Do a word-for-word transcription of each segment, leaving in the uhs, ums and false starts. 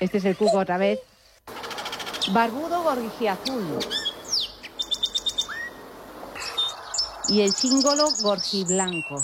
Este es el cuco otra vez. Barbudo gorgiazul. Y el chingolo gorgiblanco.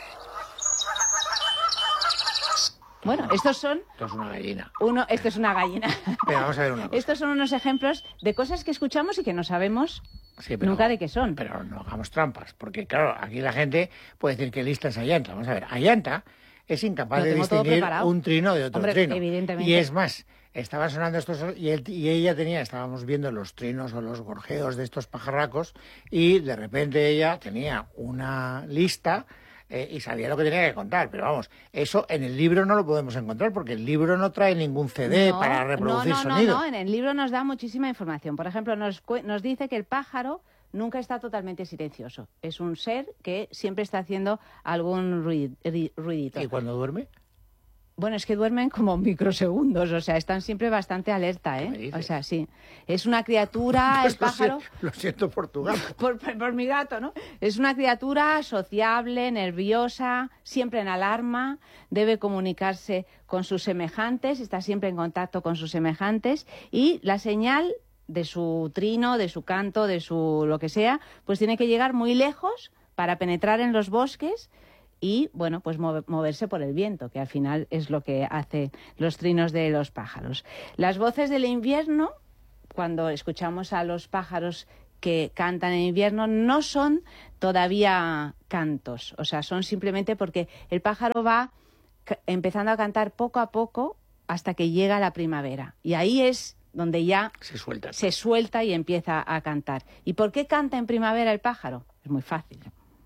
Bueno, estos son... Esto es una gallina. Uno, esto es una gallina. Pero vamos a ver una cosa. Estos son unos ejemplos de cosas que escuchamos y que no sabemos sí, pero, nunca de qué son. Pero no hagamos trampas, porque claro, aquí la gente puede decir que lista es Ayanta. Vamos a ver, Ayanta es incapaz de distinguir un trino de otro Hombre, trino. Evidentemente. Y es más, estaban sonando estos... Y, él, y ella tenía, estábamos viendo los trinos o los gorjeos de estos pajarracos y de repente ella tenía una lista... Eh, y sabía lo que tenía que contar, pero vamos, eso en el libro no lo podemos encontrar porque el libro no trae ningún C D no, para reproducir no, no, sonido. No, no, en el libro nos da muchísima información. Por ejemplo, nos, nos dice que el pájaro nunca está totalmente silencioso. Es un ser que siempre está haciendo algún ruidito. ¿Y cuando duerme? Bueno, es que duermen como microsegundos, o sea, están siempre bastante alerta, ¿eh? O sea, sí. Es una criatura, pues el pájaro... Lo siento, lo siento por tu gato. por, por, por mi gato, ¿no? Es una criatura sociable, nerviosa, siempre en alarma, debe comunicarse con sus semejantes, está siempre en contacto con sus semejantes y la señal de su trino, de su canto, de su lo que sea, pues tiene que llegar muy lejos para penetrar en los bosques y, bueno, pues moverse por el viento, que al final es lo que hace los trinos de los pájaros. Las voces del invierno, cuando escuchamos a los pájaros que cantan en invierno, no son todavía cantos, o sea, son simplemente porque el pájaro va empezando a cantar poco a poco hasta que llega la primavera. Y ahí es donde ya se suelta. se suelta y empieza a cantar. ¿Y por qué canta en primavera el pájaro? Es muy fácil.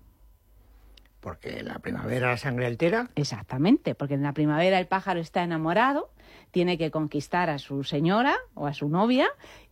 Porque la primavera la sangre altera. Exactamente, porque en la primavera el pájaro está enamorado, tiene que conquistar a su señora o a su novia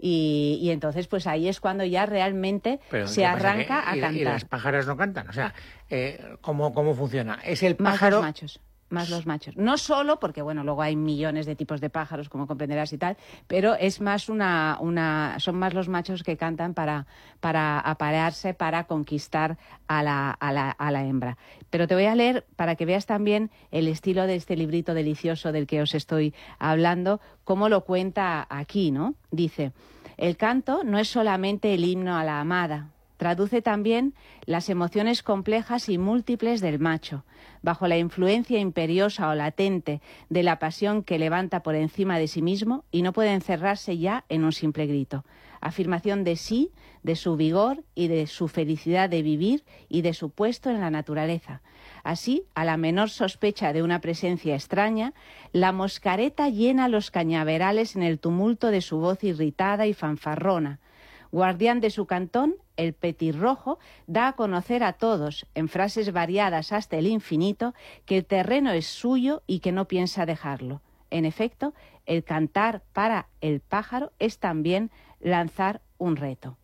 y, y entonces pues ahí es cuando ya realmente Pero se arranca que, a y, cantar. Y las pájaras no cantan, o sea, eh, ¿cómo, ¿cómo funciona? Es el Más pájaro... los machos. Más los machos. No solo, porque bueno, luego hay millones de tipos de pájaros, como comprenderás y tal, pero es más una, una son más los machos que cantan para, para aparearse, para conquistar a la, a, la, a la hembra. Pero te voy a leer para que veas también el estilo de este librito delicioso del que os estoy hablando, cómo lo cuenta aquí, ¿no? Dice, el canto no es solamente el himno a la amada, traduce también las emociones complejas y múltiples del macho, bajo la influencia imperiosa o latente de la pasión que levanta por encima de sí mismo y no puede encerrarse ya en un simple grito. Afirmación de sí, de su vigor y de su felicidad de vivir y de su puesto en la naturaleza. Así, a la menor sospecha de una presencia extraña, la moscareta llena los cañaverales en el tumulto de su voz irritada y fanfarrona. Guardián de su cantón, el petirrojo da a conocer a todos, en frases variadas hasta el infinito, que el terreno es suyo y que no piensa dejarlo. En efecto, el cantar para el pájaro es también lanzar un reto.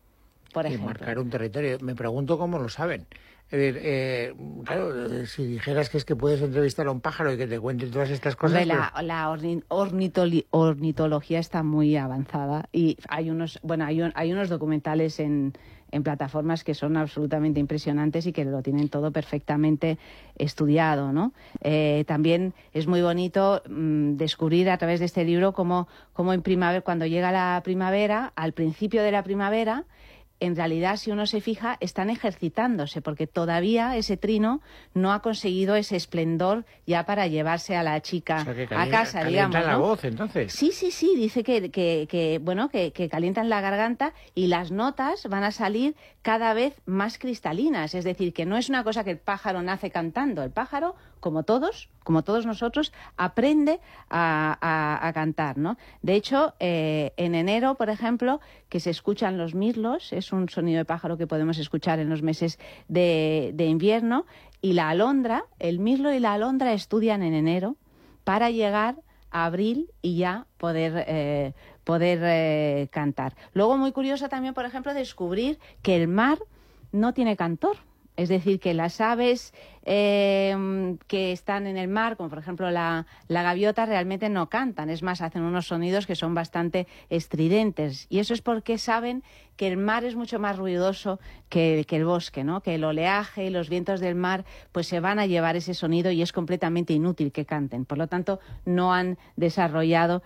Por ejemplo. Y marcar un territorio. Me pregunto cómo lo saben. Es decir, eh, claro, si dijeras que es que puedes entrevistar a un pájaro y que te cuente todas estas cosas... Hombre, la, pero... la ornitoli, ornitología está muy avanzada y hay unos, bueno, hay, un, hay unos documentales en, en plataformas que son absolutamente impresionantes y que lo tienen todo perfectamente estudiado, ¿no? Eh, también es muy bonito mmm, descubrir a través de este libro cómo, cómo en primavera, cuando llega la primavera, al principio de la primavera, en realidad, si uno se fija, están ejercitándose, porque todavía ese trino no ha conseguido ese esplendor ya para llevarse a la chica o sea, que a casa, digamos, ¿no? la voz, entonces. Sí, sí, sí, dice que, que, que bueno, que, que calientan la garganta y las notas van a salir cada vez más cristalinas, es decir, que no es una cosa que el pájaro nace cantando, el pájaro, como todos, como todos nosotros, aprende a, a, a cantar, ¿no? De hecho, eh, en enero, por ejemplo, que se escuchan los mirlos, es un sonido de pájaro que podemos escuchar en los meses de, de invierno, y la alondra, el mirlo y la alondra estudian en enero para llegar a abril y ya poder, eh, poder eh, cantar. Luego, muy curioso también, por ejemplo, descubrir que el mar no tiene cantor. Es decir, que las aves eh, que están en el mar, como por ejemplo la, la gaviota, realmente no cantan. Es más, hacen unos sonidos que son bastante estridentes. Y eso es porque saben que el mar es mucho más ruidoso que, que el bosque, ¿no? Que el oleaje y los vientos del mar pues se van a llevar ese sonido y es completamente inútil que canten. Por lo tanto, no han desarrollado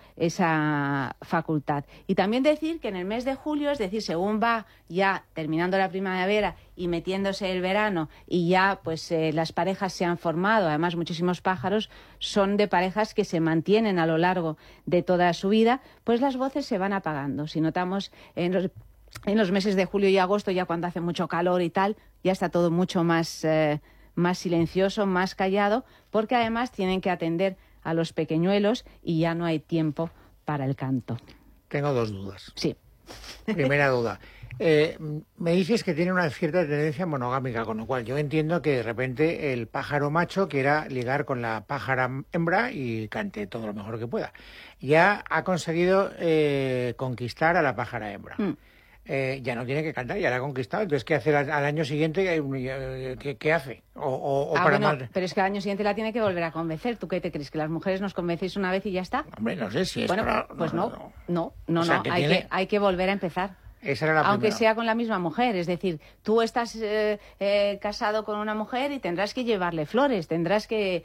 esa facultad. Y también decir que en el mes de julio, es decir, según va ya terminando la primavera y metiéndose el verano y ya pues eh, las parejas se han formado, además muchísimos pájaros son de parejas que se mantienen a lo largo de toda su vida, pues las voces se van apagando. Si notamos en los, en los meses de julio y agosto, ya cuando hace mucho calor y tal, ya está todo mucho más, eh, más silencioso, más callado, porque además tienen que atender a los pequeñuelos y ya no hay tiempo para el canto. Tengo dos dudas. Sí. Primera duda. Eh, me dices que tiene una cierta tendencia monogámica, con lo cual yo entiendo que de repente el pájaro macho quiera ligar con la pájara hembra y cante todo lo mejor que pueda. Ya ha conseguido eh, conquistar a la pájara hembra. Mm. Eh, ya no tiene que cantar, ya la ha conquistado. Entonces, ¿qué hace al, al año siguiente? ¿Qué, qué hace? O, o, o ah, para bueno, mal... pero es que al año siguiente la tiene que volver a convencer. ¿Tú qué te crees? ¿Que las mujeres nos convencéis una vez y ya está? Hombre, no sé si es... Bueno, para... pues no, no, no, no, o sea, no. que hay, tiene... que, hay que volver a empezar. Esa era la Aunque primera. sea con la misma mujer, es decir, tú estás eh, eh, casado con una mujer y tendrás que llevarle flores, tendrás que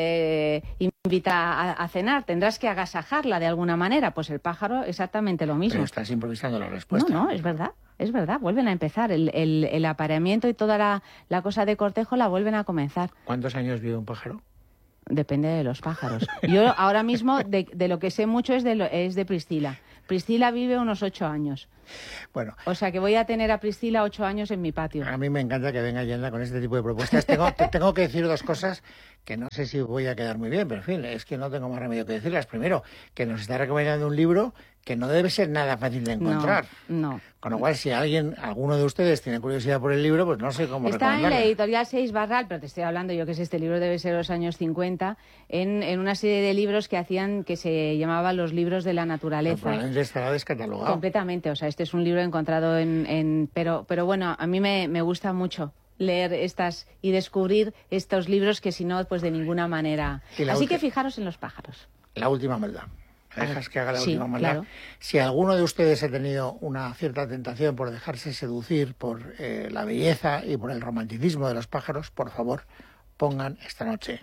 eh, invitar a, a cenar, tendrás que agasajarla de alguna manera. Pues el pájaro exactamente lo mismo. Pero estás improvisando la respuesta. No, no, es verdad, es verdad, vuelven a empezar. El, el, el apareamiento y toda la, la cosa de cortejo la vuelven a comenzar. ¿Cuántos años vive un pájaro? Depende de los pájaros. Yo ahora mismo de, de lo que sé mucho es de, lo, es de Priscila. Priscila vive unos ocho años. Bueno. O sea que voy a tener a Priscila ocho años en mi patio. A mí me encanta que venga Yelda con este tipo de propuestas. Tengo, te, tengo que decir dos cosas que no sé si voy a quedar muy bien, pero en fin, es que no tengo más remedio que decirlas. Primero, que nos está recomendando un libro que no debe ser nada fácil de encontrar. No, no. Con lo cual, si alguien, alguno de ustedes tiene curiosidad por el libro, pues no sé cómo Está recomendarlo. en la editorial Seis Barral, pero te estoy hablando yo que sé, este libro debe ser los años cincuenta, en, en una serie de libros que hacían, que se llamaban los libros de la naturaleza. Probablemente estará descatalogado. Completamente, o sea, este es un libro encontrado en... en pero, pero bueno, a mí me, me gusta mucho leer estas y descubrir estos libros que si no, pues de ninguna manera. Así que fijaros en los pájaros. La última maldad. Dejas que haga la sí, última maldad. Claro. Si alguno de ustedes ha tenido una cierta tentación por dejarse seducir por eh, la belleza y por el romanticismo de los pájaros, por favor, pongan esta noche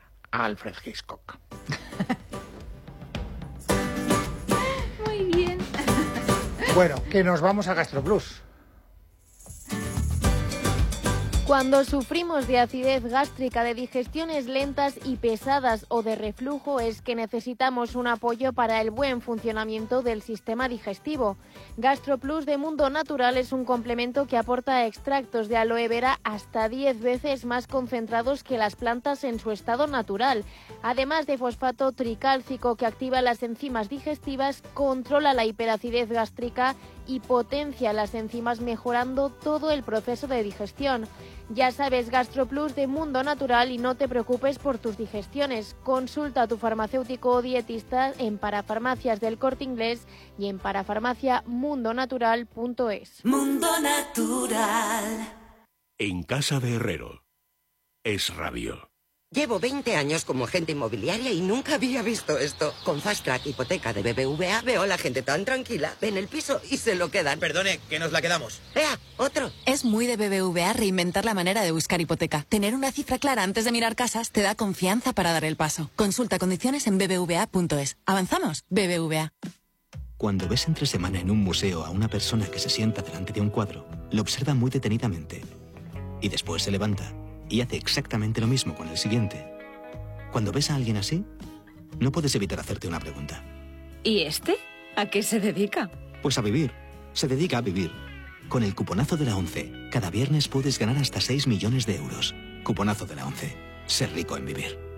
a Alfred Hitchcock. Muy bien. Bueno, que nos vamos a GastroPlus. Cuando sufrimos de acidez gástrica, de digestiones lentas y pesadas o de reflujo, es que necesitamos un apoyo para el buen funcionamiento del sistema digestivo. GastroPlus de Mundo Natural es un complemento que aporta extractos de aloe vera hasta diez veces más concentrados que las plantas en su estado natural. Además de fosfato tricálcico que activa las enzimas digestivas, controla la hiperacidez gástrica y potencia las enzimas, mejorando todo el proceso de digestión. Ya sabes, GastroPlus de Mundo Natural, y no te preocupes por tus digestiones. Consulta a tu farmacéutico o dietista en Parafarmacias del Corte Inglés y en parafarmacia mundo natural punto es. Mundo Natural. En casa de Herrero. Es radio. Llevo veinte años como agente inmobiliaria y nunca había visto esto. Con Fast Track Hipoteca de B B V A veo a la gente tan tranquila, ven el piso y se lo quedan. Perdone, que nos la quedamos. ¡Ea, otro! Es muy de B B V A reinventar la manera de buscar hipoteca. Tener una cifra clara antes de mirar casas te da confianza para dar el paso. Consulta condiciones en b b v a punto es. ¿Avanzamos? B B V A. Cuando ves entre semana en un museo a una persona que se sienta delante de un cuadro, lo observa muy detenidamente. Y después se levanta y hace exactamente lo mismo con el siguiente. Cuando ves a alguien así, no puedes evitar hacerte una pregunta. ¿Y este? ¿A qué se dedica? Pues a vivir. Se dedica a vivir. Con el cuponazo de la ONCE, cada viernes puedes ganar hasta seis millones de euros. Cuponazo de la ONCE. Ser rico en vivir.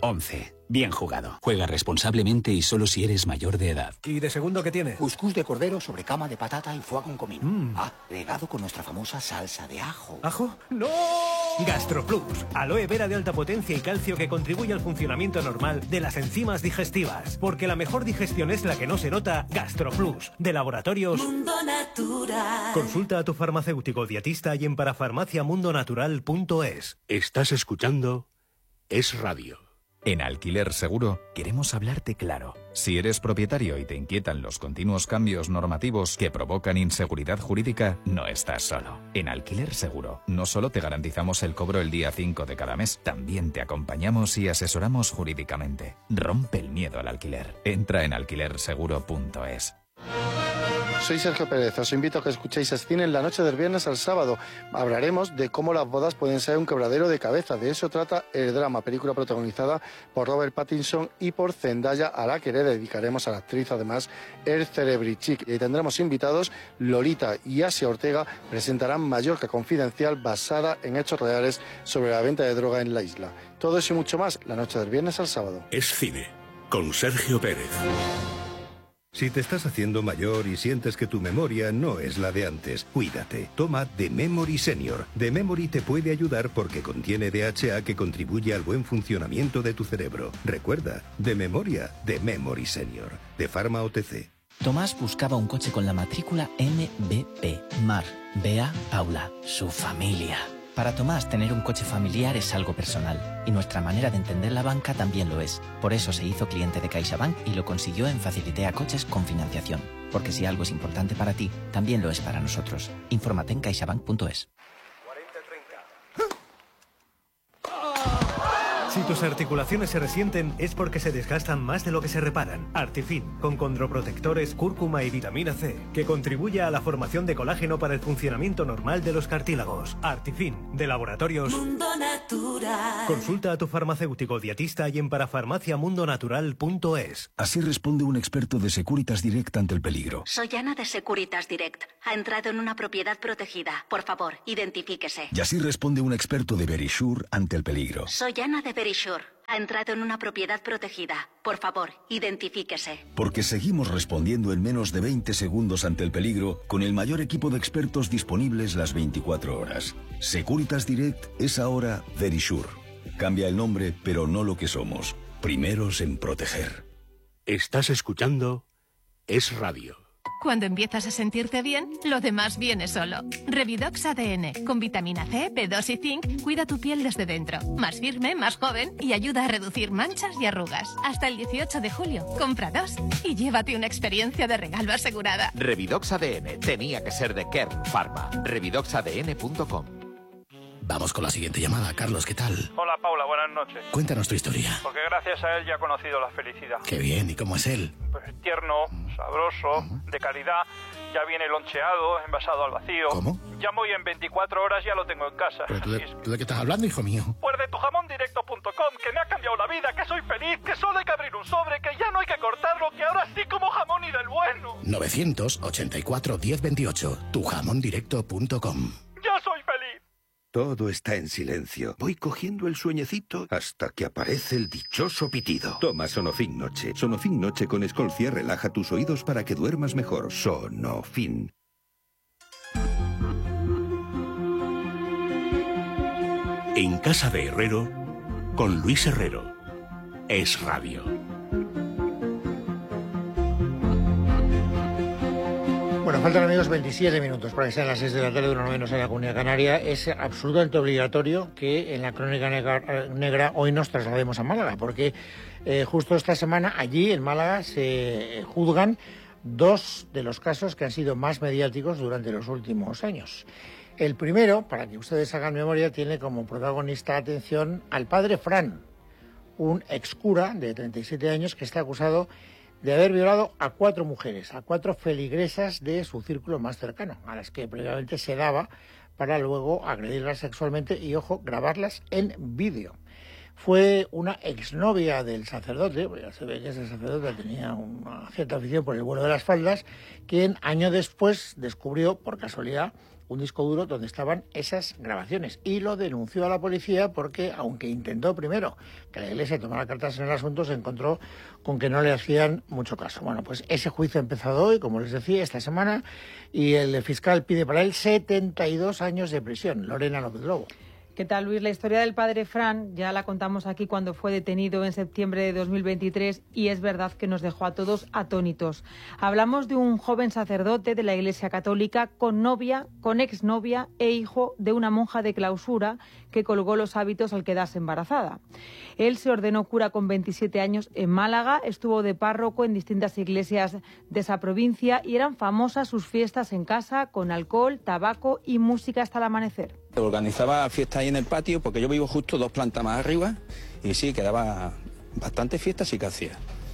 once. Bien jugado. Juega responsablemente y solo si eres mayor de edad. ¿Y de segundo qué tiene? Cuscús de cordero sobre cama de patata y foie con comino. Mm. Ah, regado con nuestra famosa salsa de ajo. ¿Ajo? ¡No! GastroPlus. Aloe vera de alta potencia y calcio que contribuye al funcionamiento normal de las enzimas digestivas. Porque la mejor digestión es la que no se nota. GastroPlus. De Laboratorios Mundo Natural. Consulta a tu farmacéutico dietista y en parafarmacia mundo natural punto es. Estás escuchando Es Radio. En Alquiler Seguro queremos hablarte claro. Si eres propietario y te inquietan los continuos cambios normativos que provocan inseguridad jurídica, no estás solo. En Alquiler Seguro no solo te garantizamos el cobro el día cinco de cada mes, también te acompañamos y asesoramos jurídicamente. Rompe el miedo al alquiler. Entra en alquiler seguro punto es. Soy Sergio Pérez, os invito a que escuchéis Cine en la noche del viernes al sábado. Hablaremos de cómo las bodas pueden ser un quebradero de cabeza. De eso trata El drama, película protagonizada por Robert Pattinson y por Zendaya, a la que le dedicaremos a la actriz además el Celebrity Chic. Y tendremos invitados. Lolita y Asia Ortega presentarán Mallorca Confidencial, basada en hechos reales sobre la venta de droga en la isla. Todo eso y mucho más, la noche del viernes al sábado. Es Cine, con Sergio Pérez. Si te estás haciendo mayor y sientes que tu memoria no es la de antes, cuídate. Toma The Memory Senior. The Memory te puede ayudar porque contiene D H A que contribuye al buen funcionamiento de tu cerebro. Recuerda, de memoria, The Memory Senior. De Pharma O T C. Tomás buscaba un coche con la matrícula M B P. Mar, Bea, Paula, su familia. Para Tomás, tener un coche familiar es algo personal, y nuestra manera de entender la banca también lo es. Por eso se hizo cliente de CaixaBank y lo consiguió en Facilitea Coches con financiación. Porque si algo es importante para ti, también lo es para nosotros. Infórmate en caixabank punto es. Si tus articulaciones se resienten es porque se desgastan más de lo que se reparan. Artifin, con condroprotectores, cúrcuma y vitamina C, que contribuye a la formación de colágeno para el funcionamiento normal de los cartílagos. Artifin, de Laboratorios Mundo Natural. Consulta a tu farmacéutico dietista y en parafarmacia mundo natural punto es. Así responde un experto de Securitas Direct ante el peligro. Soy Ana de Securitas Direct. Ha entrado en una propiedad protegida. Por favor, identifíquese. Y así responde un experto de Verisure ante el peligro. Soy Ana de Verisure. Ha entrado en una propiedad protegida. Por favor, identifíquese. Porque seguimos respondiendo en menos de veinte segundos ante el peligro con el mayor equipo de expertos disponibles las veinticuatro horas. Securitas Direct es ahora Verisure. Cambia el nombre, pero no lo que somos. Primeros en proteger. Estás escuchando Es Radio. Cuando empiezas a sentirte bien, lo demás viene solo. Revidox A D N, con vitamina C, B dos y zinc, cuida tu piel desde dentro. Más firme, más joven y ayuda a reducir manchas y arrugas. Hasta el dieciocho de julio, compra dos y llévate una experiencia de regalo asegurada. Revidox A D N, tenía que ser de Kern Pharma. revidox a d n punto com. Vamos con la siguiente llamada. Carlos, ¿qué tal? Hola, Paula, buenas noches. Cuéntanos tu historia. Porque gracias a él ya he conocido la felicidad. Qué bien, ¿y cómo es él? Pues tierno, sabroso, uh-huh. de calidad. Ya viene loncheado, envasado al vacío. ¿Cómo? Ya voy en veinticuatro horas, ya lo tengo en casa. ¿Pero tú de, ¿tú de qué estás hablando, hijo mío? Pues de tu jamón directo punto com, que me ha cambiado la vida, que soy feliz, que solo hay que abrir un sobre, que ya no hay que cortarlo, que ahora sí como jamón y del bueno. novecientos ochenta y cuatro, diez veintiocho, tu jamón directo punto com. ¡Ya soy feliz! Todo está en silencio. Voy cogiendo el sueñecito hasta que aparece el dichoso pitido. Toma Sonofin Noche. Sonofin Noche con Escolcia relaja tus oídos para que duermas mejor. Sonofin. En casa de Herrero, con Luis Herrero. Es Radio. Bueno, faltan, amigos, veintisiete minutos para que sean las seis de la tarde, una menos en la Comunidad Canaria. Es absolutamente obligatorio que en la Crónica Negra, negra hoy nos traslademos a Málaga, porque eh, justo esta semana allí en Málaga se juzgan dos de los casos que han sido más mediáticos durante los últimos años. El primero, para que ustedes hagan memoria, tiene como protagonista, atención, al padre Fran, un excura de treinta y siete años que está acusado de haber violado a cuatro mujeres, a cuatro feligresas de su círculo más cercano, a las que previamente se daba para luego agredirlas sexualmente y, ojo, grabarlas en vídeo. fue una exnovia del sacerdote, pues ya se ve que ese sacerdote tenía una cierta afición por el vuelo de las faldas, quien año después descubrió, por casualidad, un disco duro donde estaban esas grabaciones y lo denunció a la policía porque, aunque intentó primero que la Iglesia tomara cartas en el asunto, se encontró con que no le hacían mucho caso. Bueno, pues ese juicio ha empezado hoy, como les decía, esta semana, y el fiscal pide para él setenta y dos años de prisión. Lorena López Lobo. ¿Qué tal, Luis? La historia del padre Fran ya la contamos aquí cuando fue detenido en septiembre de dos mil veintitrés y es verdad que nos dejó a todos atónitos. Hablamos de un joven sacerdote de la Iglesia Católica con novia, con exnovia e hijo de una monja de clausura que colgó los hábitos al quedarse embarazada. Él se ordenó cura con veintisiete años en Málaga, estuvo de párroco en distintas iglesias de esa provincia y eran famosas sus fiestas en casa con alcohol, tabaco y música hasta el amanecer. Organizaba fiestas ahí en el patio porque yo vivo justo dos plantas más arriba y sí, quedaba bastante fiestas sí que hacía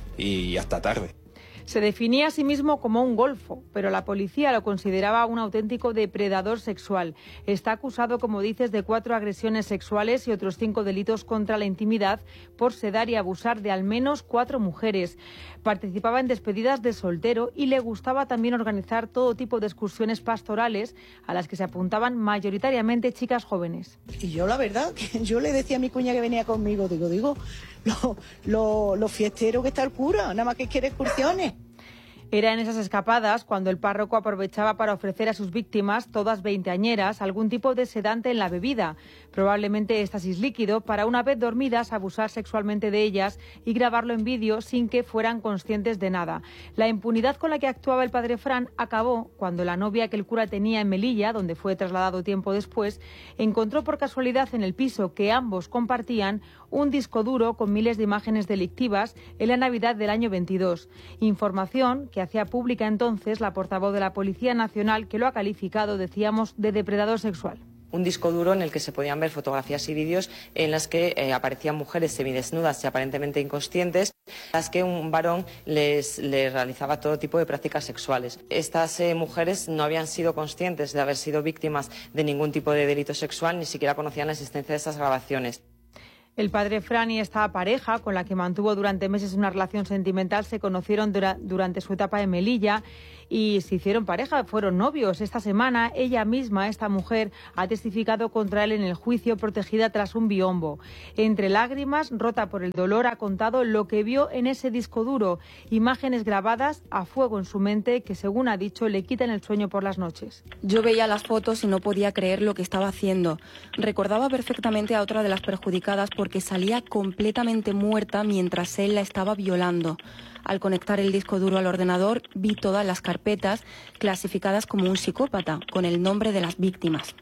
y hasta tarde. Se definía a sí mismo como un golfo, pero la policía lo consideraba un auténtico depredador sexual. Está acusado, como dices, de cuatro agresiones sexuales y otros cinco delitos contra la intimidad por sedar y abusar de al menos cuatro mujeres. Participaba en despedidas de soltero y le gustaba también organizar todo tipo de excursiones pastorales a las que se apuntaban mayoritariamente chicas jóvenes. Y yo la verdad, que yo le decía a mi cuña que venía conmigo, digo, digo, lo, lo, lo fiestero que está el cura, nada más que quiere excursiones. Era en esas escapadas cuando el párroco aprovechaba para ofrecer a sus víctimas, todas veinteañeras, algún tipo de sedante en la bebida, probablemente éxtasis líquido, para una vez dormidas abusar sexualmente de ellas y grabarlo en vídeo sin que fueran conscientes de nada. La impunidad con la que actuaba el padre Fran acabó cuando la novia que el cura tenía en Melilla, donde fue trasladado tiempo después, encontró por casualidad en el piso que ambos compartían un disco duro con miles de imágenes delictivas en la Navidad del año veintidós. Información que hacía pública entonces la portavoz de la Policía Nacional, que lo ha calificado, decíamos, de depredador sexual. Un disco duro en el que se podían ver fotografías y vídeos en las que eh, aparecían mujeres semidesnudas y aparentemente inconscientes, en las que un varón les, les realizaba todo tipo de prácticas sexuales. Estas eh, mujeres no habían sido conscientes de haber sido víctimas de ningún tipo de delito sexual, ni siquiera conocían la existencia de esas grabaciones. El padre Fran y esta pareja, con la que mantuvo durante meses una relación sentimental, se conocieron dura, durante su etapa en Melilla y se hicieron pareja, fueron novios. Esta semana ella misma, esta mujer, ha testificado contra él en el juicio protegida tras un biombo. Entre lágrimas, rota por el dolor, ha contado lo que vio en ese disco duro, imágenes grabadas a fuego en su mente que, según ha dicho, le quitan el sueño por las noches. Yo veía las fotos y no podía creer lo que estaba haciendo. Recordaba perfectamente a otra de las perjudicadas porque salía completamente muerta mientras él la estaba violando. Al conectar el disco duro al ordenador, vi todas las carpetas clasificadas como un psicópata, con el nombre de las víctimas.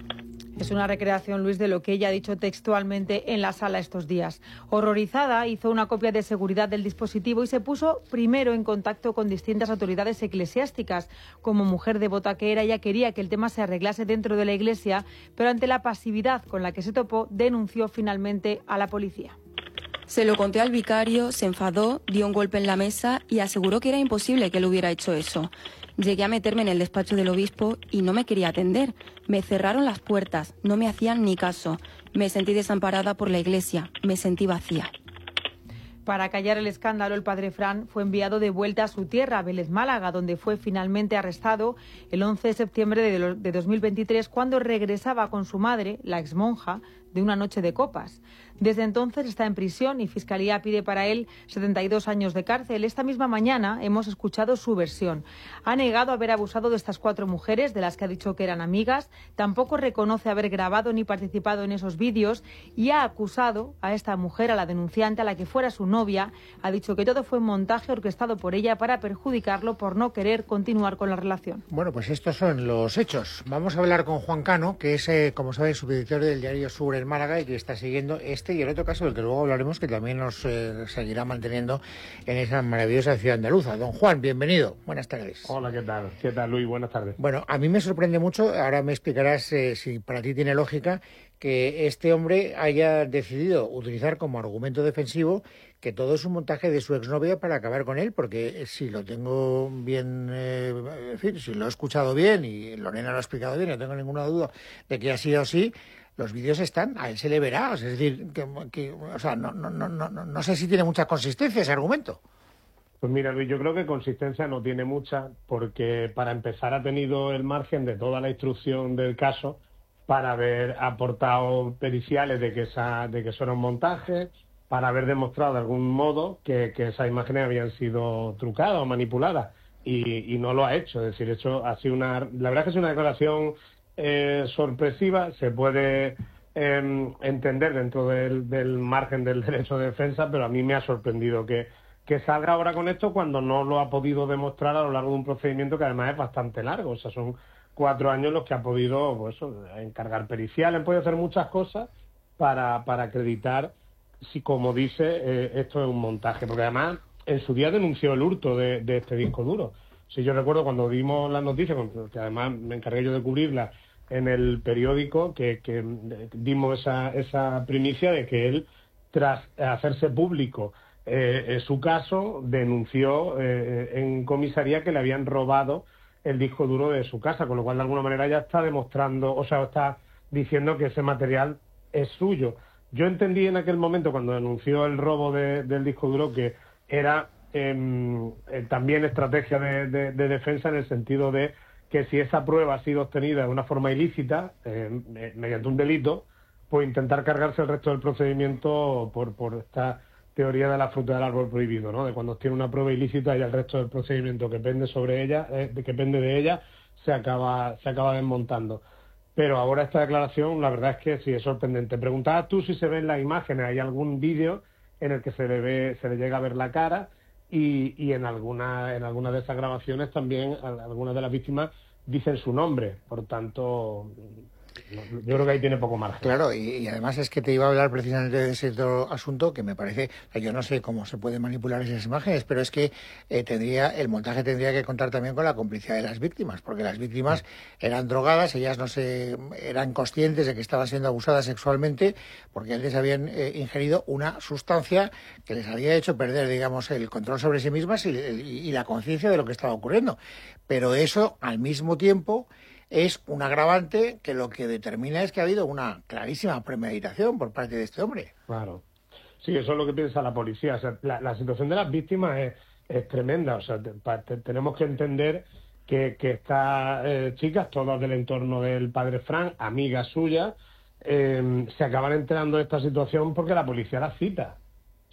Es una recreación, Luis, de lo que ella ha dicho textualmente en la sala estos días. Horrorizada, hizo una copia de seguridad del dispositivo y se puso primero en contacto con distintas autoridades eclesiásticas. Como mujer devota que era, ella quería que el tema se arreglase dentro de la iglesia, pero ante la pasividad con la que se topó, denunció finalmente a la policía. Se lo conté al vicario, se enfadó, dio un golpe en la mesa y aseguró que era imposible que él hubiera hecho eso. Llegué a meterme en el despacho del obispo y no me quería atender. Me cerraron las puertas, no me hacían ni caso. Me sentí desamparada por la iglesia, me sentí vacía. Para callar el escándalo, el padre Fran fue enviado de vuelta a su tierra, Vélez, Málaga, donde fue finalmente arrestado el once de septiembre de dos mil veintitrés, cuando regresaba con su madre, la exmonja, de una noche de copas. Desde entonces está en prisión y Fiscalía pide para él setenta y dos años de cárcel. Esta misma mañana hemos escuchado su versión. Ha negado haber abusado de estas cuatro mujeres, de las que ha dicho que eran amigas. Tampoco reconoce haber grabado ni participado en esos vídeos y ha acusado a esta mujer, a la denunciante, a la que fuera su novia. Ha dicho que todo fue un montaje orquestado por ella para perjudicarlo por no querer continuar con la relación. Bueno, pues estos son los hechos. Vamos a hablar con Juan Cano, que es, eh, como sabéis, subeditor del diario Sur en Málaga y que está siguiendo este y el otro caso del que luego hablaremos, que también nos eh, seguirá manteniendo en esa maravillosa ciudad andaluza. Don Juan, bienvenido. Buenas tardes. Hola, ¿qué tal? ¿Qué tal, Luis? Buenas tardes. Bueno, a mí me sorprende mucho, ahora me explicarás eh, si para ti tiene lógica, que este hombre haya decidido utilizar como argumento defensivo que todo es un montaje de su exnovia para acabar con él, porque si lo tengo bien, eh, en fin, si lo he escuchado bien y Lorena lo ha explicado bien, no tengo ninguna duda de que ha sido así, los vídeos están, a él se le verá, es decir, que, que, o sea, no, no, no, no, no sé si tiene mucha consistencia ese argumento. Pues mira, Luis, yo creo que consistencia no tiene mucha, porque para empezar ha tenido el margen de toda la instrucción del caso para haber aportado periciales de que, esa, de que eso era un montaje, para haber demostrado de algún modo que, que esas imágenes habían sido trucadas o manipuladas, y, y no lo ha hecho. Es decir, hecho ha sido una, la verdad es que es una declaración eh, sorpresiva, se puede eh, entender dentro del, del margen del derecho de defensa, pero a mí me ha sorprendido que, que salga ahora con esto cuando no lo ha podido demostrar a lo largo de un procedimiento que además es bastante largo. O sea, son cuatro años los que ha podido pues, encargar periciales, han podido hacer muchas cosas para, para acreditar si, como dice, eh, esto es un montaje. Porque además, en su día denunció el hurto de, de este disco duro. Si yo recuerdo cuando dimos las noticias, que además me encargué yo de cubrirlas en el periódico, que, que dimos esa, esa primicia de que él, tras hacerse público eh, su caso, denunció eh, en comisaría que le habían robado el disco duro de su casa, con lo cual de alguna manera ya está demostrando, o sea, está diciendo que ese material es suyo. Yo entendí en aquel momento, cuando denunció el robo de, del disco duro, que era eh, eh, también estrategia de, de, de defensa, en el sentido de que si esa prueba ha sido obtenida de una forma ilícita, eh, mediante un delito, pues intentar cargarse el resto del procedimiento por, por esta teoría de la fruta del árbol prohibido, ¿no? De cuando tiene una prueba ilícita y el resto del procedimiento que pende sobre ella, eh, que pende de ella, se acaba, se acaba desmontando. Pero ahora esta declaración, la verdad es que sí es sorprendente. Preguntabas tú si se ven las imágenes, hay algún vídeo en el que se le ve, se le llega a ver la cara, y, y en alguna, en algunas de esas grabaciones también algunas de las víctimas dicen su nombre, por tanto yo creo que ahí tiene poco margen. Claro, y, y además es que te iba a hablar precisamente de ese otro asunto que me parece, o sea, yo no sé cómo se pueden manipular esas imágenes, pero es que eh, tendría el montaje tendría que contar también con la complicidad de las víctimas, porque las víctimas eran drogadas, ellas no se eran conscientes de que estaban siendo abusadas sexualmente, porque les habían eh, ingerido una sustancia que les había hecho perder, digamos, el control sobre sí mismas y, y, y la conciencia de lo que estaba ocurriendo. Pero eso, al mismo tiempo, es un agravante que lo que determina es que ha habido una clarísima premeditación por parte de este hombre. Claro. Sí, eso es lo que piensa la policía. O sea, la, la situación de las víctimas es, es tremenda. O sea, te, te, tenemos que entender que, que estas eh, chicas, todas del entorno del padre Fran, amigas suyas, eh, se acaban enterando de esta situación porque la policía las cita.